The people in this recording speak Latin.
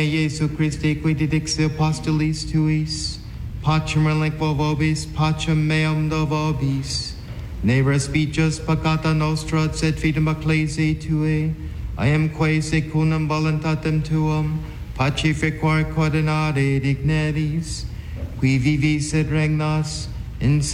Jesu Christi, qui didixi apostolis tuis, pacem relinquo vobis, pacem meum do vobis, ne respicius peccata nostra, sed fidem ecclesiae Tuae, iamque secundum voluntatem Tuum, pacificar coordinare digneris, qui vivis et regnas in